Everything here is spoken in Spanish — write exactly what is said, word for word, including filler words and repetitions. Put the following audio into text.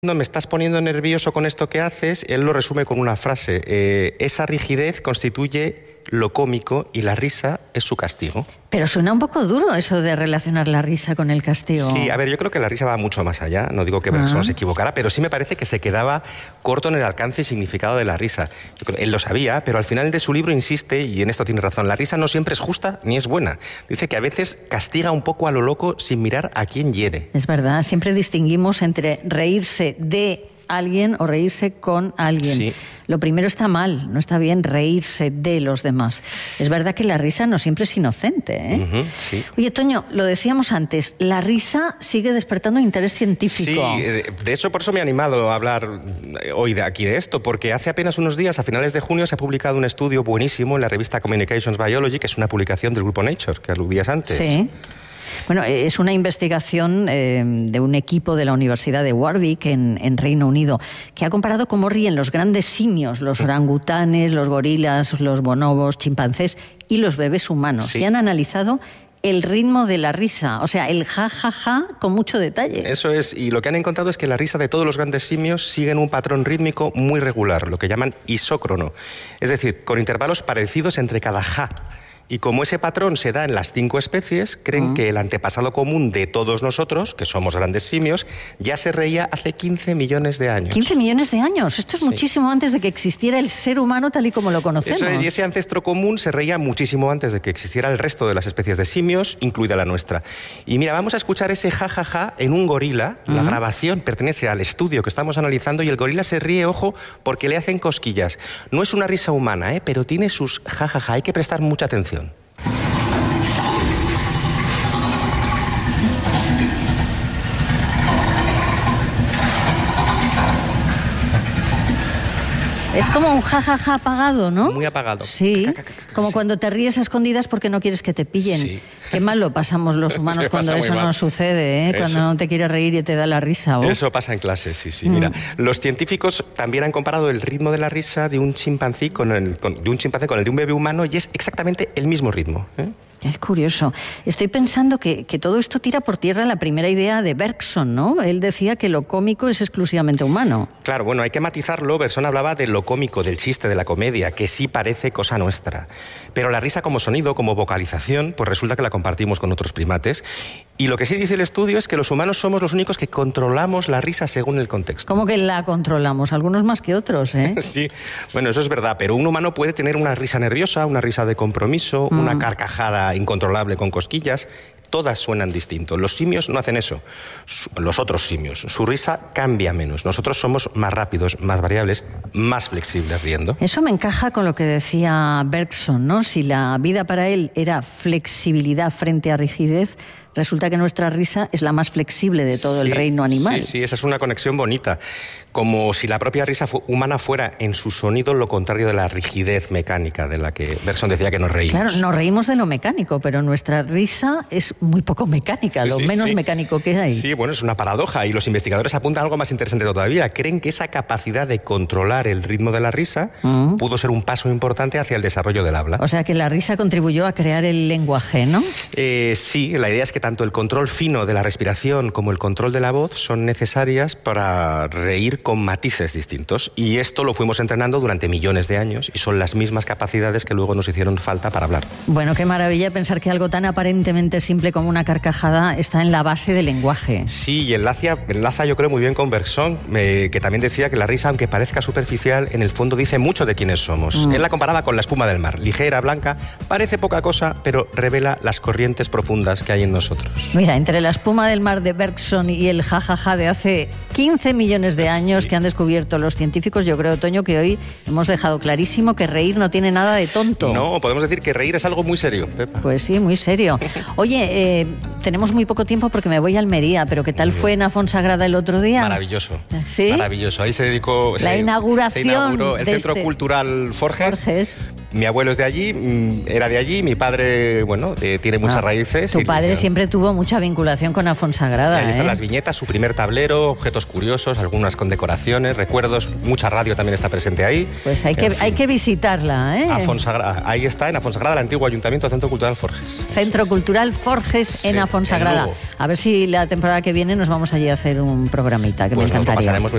No me estás poniendo nervioso con esto que haces, él lo resume con una frase. Eh, esa rigidez constituye lo cómico y la risa es su castigo. Pero suena un poco duro eso de relacionar la risa con el castigo. Sí, a ver, yo creo que la risa va mucho más allá. No digo que Bergson ah. se equivocara, pero sí me parece que se quedaba corto en el alcance y significado de la risa. Yo creo, él lo sabía, pero al final de su libro insiste, y en esto tiene razón, la risa no siempre es justa ni es buena. Dice que a veces castiga un poco a lo loco sin mirar a quién hiere. Es verdad, siempre distinguimos entre reírse de alguien o reírse con alguien. Sí. Lo primero está mal, no está bien reírse de los demás. Es verdad que la risa no siempre es inocente, ¿eh? Uh-huh, sí. Oye, Toño, lo decíamos antes, la risa sigue despertando interés científico. Sí, de eso por eso me he animado a hablar hoy de aquí de esto, porque hace apenas unos días, a finales de junio, se ha publicado un estudio buenísimo en la revista Communications Biology, que es una publicación del grupo Nature, que aludías antes. Sí. Bueno, es una investigación eh, de un equipo de la Universidad de Warwick en, en Reino Unido que ha comparado cómo ríen los grandes simios, los orangutanes, los gorilas, los bonobos, chimpancés y los bebés humanos. Sí. Y han analizado el ritmo de la risa, o sea, el ja, ja, ja, con mucho detalle. Eso es, y lo que han encontrado es que la risa de todos los grandes simios siguen un patrón rítmico muy regular, lo que llaman isócrono, es decir, con intervalos parecidos entre cada ja. Y como ese patrón se da en las cinco especies, creen uh-huh. que el antepasado común de todos nosotros, que somos grandes simios, ya se reía hace quince millones de años. ¿quince millones de años? Esto es sí. muchísimo antes de que existiera el ser humano tal y como lo conocemos. Eso es, y ese ancestro común se reía muchísimo antes de que existiera el resto de las especies de simios, incluida la nuestra. Y mira, vamos a escuchar ese jajaja ja, ja, en un gorila. Uh-huh. La grabación pertenece al estudio que estamos analizando y el gorila se ríe, ojo, porque le hacen cosquillas. No es una risa humana, ¿eh? Pero tiene sus jajaja, ja, ja. Hay que prestar mucha atención. Es como un jajaja ja, ja apagado, ¿no? Muy apagado. Sí, como sí. cuando te ríes a escondidas porque no quieres que te pillen. Sí. Qué mal lo pasamos los humanos cuando eso no sucede, ¿eh? Cuando no te quieres reír y te da la risa. ¿Oh? Eso pasa en clase, sí, sí. Mm. Mira, los científicos también han comparado el ritmo de la risa de un chimpancé con el, con, de un chimpancé con el de un bebé humano y es exactamente el mismo ritmo, ¿eh? Es curioso. Estoy pensando que, que todo esto tira por tierra la primera idea de Bergson, ¿no? Él decía que lo cómico es exclusivamente humano. Claro, bueno, hay que matizarlo. Bergson hablaba de lo cómico, del chiste, de la comedia, que sí parece cosa nuestra. Pero la risa como sonido, como vocalización, pues resulta que la compartimos con otros primates. Y lo que sí dice el estudio es que los humanos somos los únicos que controlamos la risa según el contexto. ¿Cómo que la controlamos? Algunos más que otros, ¿eh? Sí, bueno, eso es verdad, pero un humano puede tener una risa nerviosa, una risa de compromiso, mm. una carcajada incontrolable con cosquillas. Todas suenan distinto. Los simios no hacen eso. Los otros simios. Su risa cambia menos. Nosotros somos más rápidos, más variables, más flexibles riendo. Eso me encaja con lo que decía Bergson, ¿no? Si la vida para él era flexibilidad frente a rigidez, resulta que nuestra risa es la más flexible de todo sí, el reino animal. Sí, sí, esa es una conexión bonita. Como si la propia risa humana fuera en su sonido lo contrario de la rigidez mecánica de la que Bergson decía que nos reímos. Claro, nos reímos de lo mecánico, pero nuestra risa es muy poco mecánica, sí, lo sí, menos sí. mecánico que hay. Sí, bueno, es una paradoja y los investigadores apuntan a algo más interesante todavía. Creen que esa capacidad de controlar el ritmo de la risa uh-huh. pudo ser un paso importante hacia el desarrollo del habla. O sea, que la risa contribuyó a crear el lenguaje, ¿no? Eh, sí, la idea es que tanto el control fino de la respiración como el control de la voz son necesarias para reír con matices distintos. Y esto lo fuimos entrenando durante millones de años y son las mismas capacidades que luego nos hicieron falta para hablar. Bueno, qué maravilla pensar que algo tan aparentemente simple como una carcajada está en la base del lenguaje. Sí, y enlaza, enlaza yo creo muy bien con Bergson, eh, que también decía que la risa, aunque parezca superficial, en el fondo dice mucho de quiénes somos. Mm. Él la comparaba con la espuma del mar, ligera, blanca, parece poca cosa, pero revela las corrientes profundas que hay en nosotros. Mira, entre la espuma del mar de Bergson y el jajaja ja, ja de hace quince millones de años sí. que han descubierto los científicos, yo creo, Toño, que hoy hemos dejado clarísimo que reír no tiene nada de tonto. No, podemos decir que reír es algo muy serio, Pepa. Pues sí, muy serio. Oye, eh, tenemos muy poco tiempo porque me voy a Almería, pero ¿qué tal fue en Afonsagrada el otro día? Maravilloso. ¿Sí? Maravilloso. Ahí se dedicó... La se, inauguración se inauguró el de Centro este... Cultural Forges. Forges. Mi abuelo es de allí, era de allí, mi padre, bueno, eh, tiene muchas ah, raíces. Tu padre siempre tuvo mucha vinculación con Afonsagrada. Ahí están ¿eh? las viñetas, su primer tablero, objetos curiosos, algunas con decoraciones, recuerdos, mucha radio también está presente ahí. Pues hay, que, en fin. hay que visitarla, ¿eh? Afonsagrada, ahí está, en Afonsagrada, el antiguo Ayuntamiento Centro Cultural Forges. Centro Cultural Forges sí, en Afonsagrada. A ver si la temporada que viene nos vamos allí a hacer un programita, que pues me encantaría. Nos lo pasaremos muy